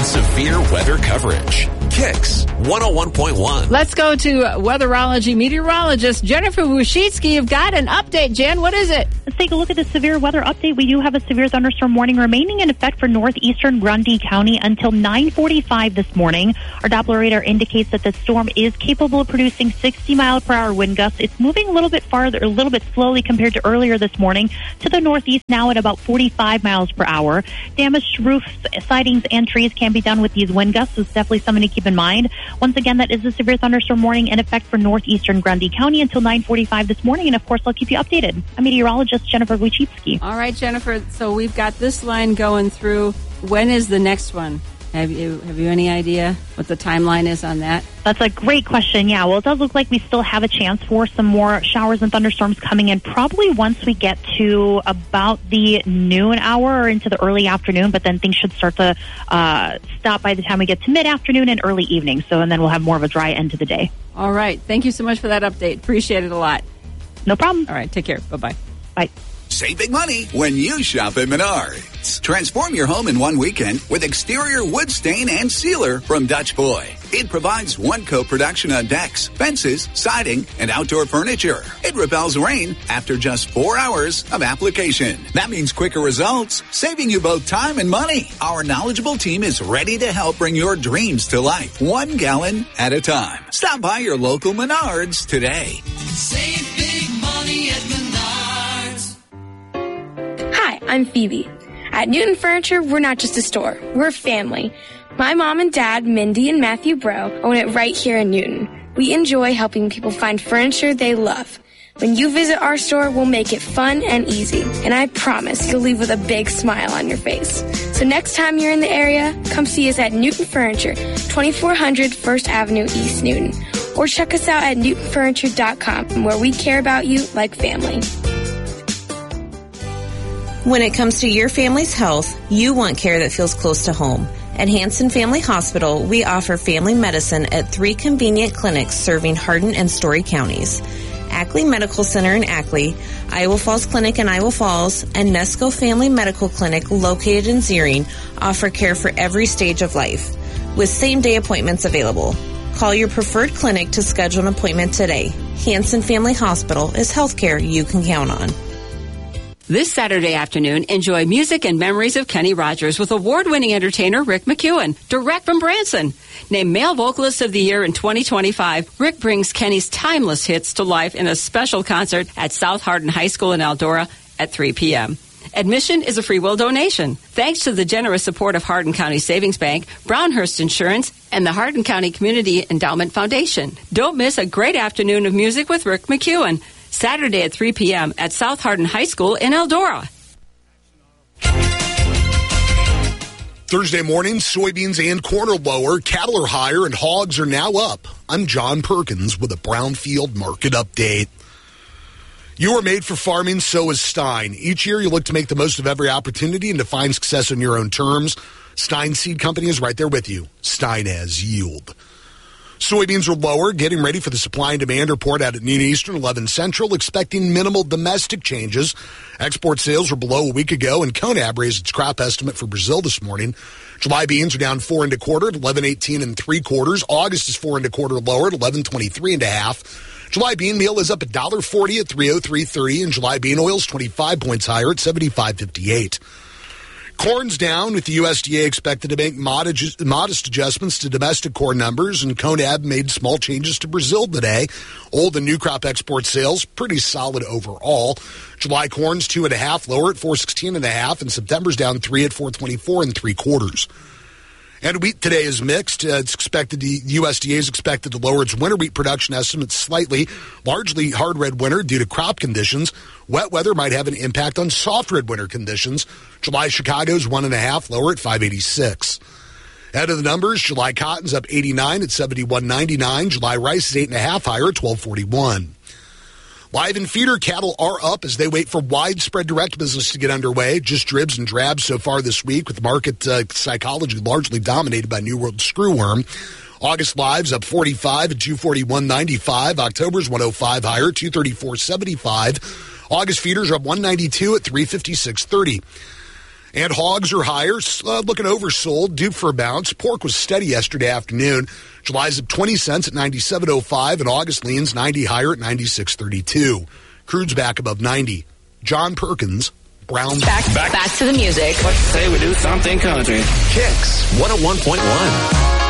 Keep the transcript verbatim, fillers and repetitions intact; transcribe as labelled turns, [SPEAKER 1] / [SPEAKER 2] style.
[SPEAKER 1] in severe weather coverage. Kicks one oh one point one.
[SPEAKER 2] Let's go to weatherology meteorologist Jennifer Wojcicki. You've got an update, Jen. What is it?
[SPEAKER 3] Let's take a look at the severe weather update. We do have a severe thunderstorm warning remaining in effect for northeastern Grundy County until nine forty-five this morning. Our Doppler radar indicates that the storm is capable of producing sixty mile per hour wind gusts. It's moving a little bit farther, a little bit slowly compared to earlier this morning to the northeast now at about forty-five miles per hour. Damaged roofs, sidings, and trees can be done with these wind gusts, so it's definitely something to keep in mind. Once again, that is a severe thunderstorm warning in effect for northeastern Grundy County until nine forty-five this morning, and of course, I'll keep you updated. I'm meteorologist Jennifer Wojcicki.
[SPEAKER 2] All right, Jennifer, so we've got this line going through. When is the next one? Have you have you any idea what the timeline is on that?
[SPEAKER 3] That's a great question. Yeah, well, it does look like we still have a chance for some more showers and thunderstorms coming in probably once we get to about the noon hour or into the early afternoon, but then things should start to uh, stop by the time we get to mid-afternoon and early evening. So, and then we'll have more of a dry end to the day.
[SPEAKER 2] All right. Thank you so much for that update. Appreciate it a lot.
[SPEAKER 3] No problem.
[SPEAKER 2] All right. Take care. Bye-bye.
[SPEAKER 3] Bye.
[SPEAKER 4] Save big money when you shop at Menards. Transform your home in one weekend with exterior wood stain and sealer from Dutch Boy. It provides one-coat protection on decks, fences, siding, and outdoor furniture. It repels rain after just four hours of application. That means quicker results, saving you both time and money. Our knowledgeable team is ready to help bring your dreams to life, one gallon at a time. Stop by your local Menards today.
[SPEAKER 5] Save big money at Menards.
[SPEAKER 6] Hi, I'm Phoebe. At Newton Furniture, we're not just a store, we're a family. My mom and dad, Mindy and Matthew Bro, own it right here in Newton. We enjoy helping people find furniture they love. When you visit our store, we'll make it fun and easy. And I promise you'll leave with a big smile on your face. So next time you're in the area, come see us at Newton Furniture, twenty-four hundred First Avenue East Newton. Or check us out at newton furniture dot com, where we care about you like family.
[SPEAKER 7] When it comes to your family's health, you want care that feels close to home. At Hanson Family Hospital, we offer family medicine at three convenient clinics serving Hardin and Story counties. Ackley Medical Center in Ackley, Iowa Falls Clinic in Iowa Falls, and Nesco Family Medical Clinic located in Zering offer care for every stage of life, with same-day appointments available. Call your preferred clinic to schedule an appointment today. Hanson Family Hospital is healthcare you can count on.
[SPEAKER 2] This Saturday afternoon, enjoy music and memories of Kenny Rogers with award-winning entertainer Rick McEwen, direct from Branson. Named Male Vocalist of the Year in twenty twenty-five, Rick brings Kenny's timeless hits to life in a special concert at South Hardin High School in Eldora at three p.m. Admission is a free will donation. Thanks to the generous support of Hardin County Savings Bank, Brownhurst Insurance, and the Hardin County Community Endowment Foundation. Don't miss a great afternoon of music with Rick McEwen. Saturday at three p.m. at South Hardin High School in Eldora.
[SPEAKER 8] Thursday morning, soybeans and corn are lower, cattle are higher, and hogs are now up. I'm John Perkins with a Brownfield Market Update. You are made for farming, so is Stein. Each year, you look to make the most of every opportunity and to find success on your own terms. Stein Seed Company is right there with you. Stein has yield. Soybeans are lower, getting ready for the supply and demand report out at noon Eastern, eleven Central, expecting minimal domestic changes. Export sales were below a week ago, and Conab raised its crop estimate for Brazil this morning. July beans are down four and a quarter at eleven eighteen and three quarters. August is four and a quarter lower at eleven twenty-three and a half. July bean meal is up a dollar forty at three oh three thirty, and July bean oil is twenty-five points higher at seventy-five fifty-eight. Corn's down, with the U S D A expected to make modest, modest adjustments to domestic corn numbers, and Conab made small changes to Brazil today. Old and new crop export sales pretty solid overall. July corn's two and a half lower at four sixteen and a half, and September's down three at four twenty-four and three quarters. And wheat today is mixed. Uh, it's expected the U S D A is expected to lower its winter wheat production estimates slightly, largely hard red winter due to crop conditions. Wet weather might have an impact on soft red winter conditions. July Chicago's one and a half lower at five eighty-six. Ahead of the numbers, July cotton's up eighty-nine at seventy-one ninety-nine. July rice is eight and a half higher at twelve forty-one. Live and feeder cattle are up as they wait for widespread direct business to get underway. Just dribs and drabs so far this week, with market uh, psychology largely dominated by New World screwworm. August lives up forty-five at two forty-one ninety-five. October's one oh five higher, two thirty-four seventy-five. August feeders are up one ninety-two at three fifty-six thirty. And hogs are higher, uh, looking oversold, due for a bounce. Pork was steady yesterday afternoon. July's up twenty cents at ninety-seven oh five, and August leans ninety higher at ninety-six thirty-two. Crude's back above ninety. John Perkins, Brown.
[SPEAKER 2] Back, back, back to the music.
[SPEAKER 9] Let's say we do something country.
[SPEAKER 1] Kicks one oh one point one.